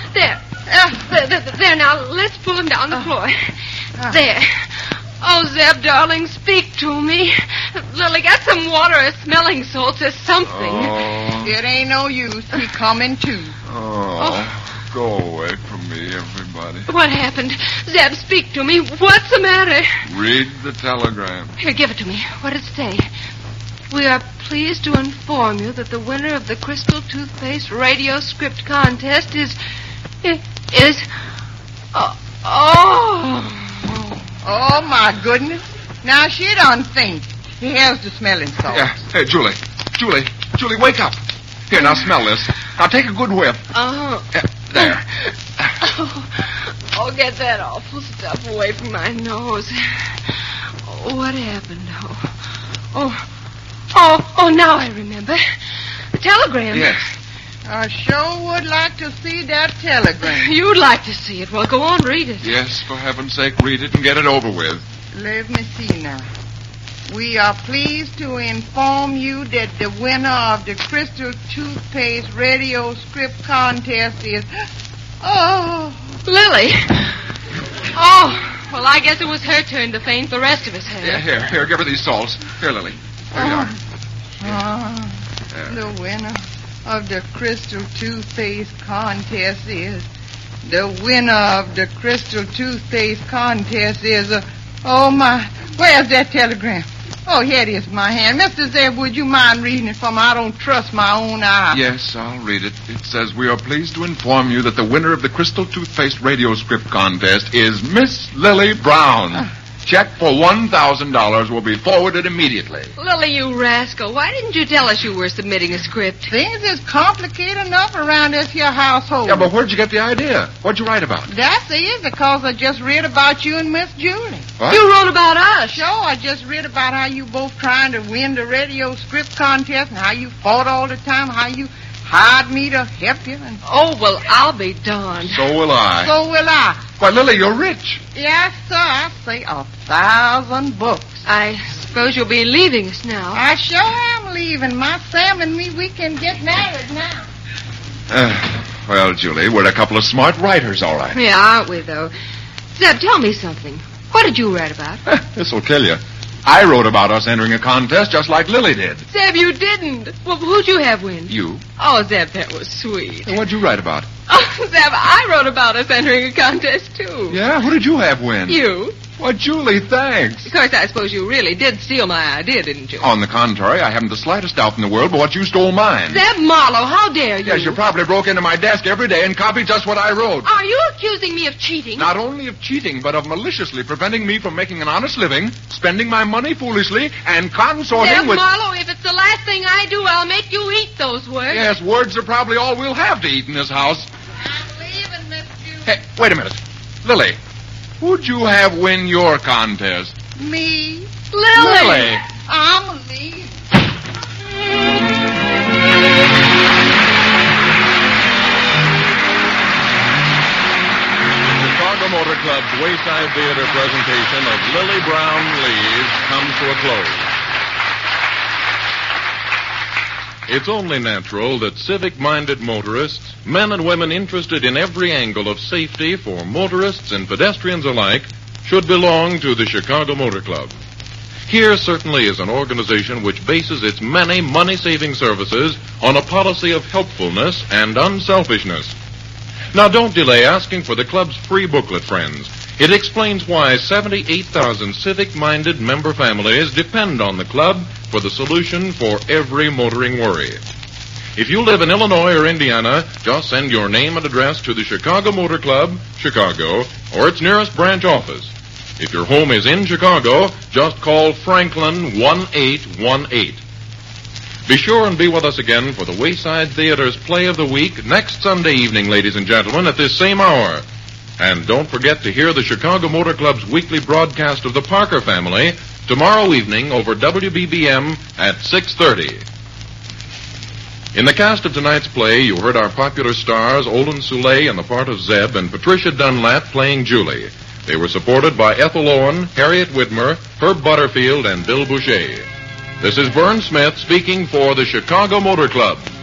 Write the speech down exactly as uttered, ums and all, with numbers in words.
There. Uh, there, there. There, now, let's pull him down the uh, floor. Uh, there. Oh, Zeb, darling, speak to me. Lily, get some water or smelling salts or something. Oh. It ain't no use. He coming too. Oh, oh, go away from me, everybody. What happened? Zeb, speak to me. What's the matter? Read the telegram. Here, give it to me. What did it say? We are pleased to inform you that the winner of the Crystal Toothpaste Radio Script Contest is... is... Oh... oh. Oh, my goodness. Now, she done faint. Here's the smelling salt. Yeah. Hey, Julie. Julie. Julie, wake up. Here, now smell this. Now take a good whiff. Uh-huh. Uh, there. Oh, oh, get that awful stuff away from my nose. Oh, what happened? Oh, oh, oh, oh now I remember. The telegram. Yes. I sure would like to see that telegram. You'd like to see it. Well, go on, read it. Yes, for heaven's sake, read it and get it over with. Let me see now. We are pleased to inform you that the winner of the Crystal Toothpaste Radio Script Contest is... Oh. Lily. Oh, well, I guess it was her turn to faint. The rest of us had. Yeah, here, here, give her these salts. Here, Lily. Here you are. Oh, There. the winner of the Crystal Toothpaste Contest is... The winner of the Crystal Toothpaste Contest is... Uh, oh, my... Where's that telegram? Oh, here it is in my hand. Mister Zeb, would you mind reading it for me? I don't trust my own eyes. Yes, I'll read it. It says, we are pleased to inform you that the winner of the Crystal Toothpaste Radio Script Contest is Miss Lily Brown. Uh. Check for one thousand dollars will be forwarded immediately. Lily, you rascal. Why didn't you tell us you were submitting a script? Things is complicated enough around this here household. Yeah, but where'd you get the idea? What'd you write about? That's it, because I just read about you and Miss Julie. What? You wrote about us. Sure, I just read about how you both trying to win the radio script contest and how you fought all the time, how you hired me to help you. And... Oh, well, I'll be darned. So will I. So will I. Why, Lily, you're rich. Yes, sir. I say a thousand bucks. I suppose you'll be leaving us now. I sure am leaving. My Sam and me, we can get married now. Uh, well, Julie, we're a couple of smart writers, all right. Yeah, aren't we, though? Zeb, tell me something. What did you write about? This'll kill you. I wrote about us entering a contest just like Lily did. Zeb, you didn't. Well, who'd you have win? You. Oh, Zeb, that was sweet. Hey, what'd you write about? Oh, Zeb, I wrote about us entering a contest, too. Yeah? Who did you have win? You. Well, Julie, thanks. Of course, I suppose you really did steal my idea, didn't you? On the contrary, I haven't the slightest doubt in the world but what you stole mine. Zeb Marlowe, how dare you? Yes, you probably broke into my desk every day and copied just what I wrote. Are you accusing me of cheating? Not only of cheating, but of maliciously preventing me from making an honest living, spending my money foolishly, and consorting Zeb with... Marlowe, if it's the last thing I do, I'll make you eat those words. Yes, words are probably all we'll have to eat in this house. I'm leaving, Miss Julie. Hey, wait a minute. Lily, who'd you have win your contest? Me. Lily. Lily. I'm leaving. Chicago Motor Club's Wayside Theater presentation of Lily Brown Leaves comes to a close. It's only natural that civic-minded motorists, men and women interested in every angle of safety for motorists and pedestrians alike, should belong to the Chicago Motor Club. Here certainly is an organization which bases its many money-saving services on a policy of helpfulness and unselfishness. Now, don't delay asking for the club's free booklet, friends. It explains why seventy-eight thousand civic-minded member families depend on the club for the solution for every motoring worry. If you live in Illinois or Indiana, just send your name and address to the Chicago Motor Club, Chicago, or its nearest branch office. If your home is in Chicago, just call Franklin one eight one eight. Be sure and be with us again for the Wayside Theater's Play of the Week next Sunday evening, ladies and gentlemen, at this same hour. And don't forget to hear the Chicago Motor Club's weekly broadcast of the Parker Family tomorrow evening over W B B M at six thirty. In the cast of tonight's play, you heard our popular stars Olin Soule in the part of Zeb and Patricia Dunlap playing Julie. They were supported by Ethel Owen, Harriet Widmer, Herb Butterfield, and Bill Boucher. This is Vern Smith speaking for the Chicago Motor Club.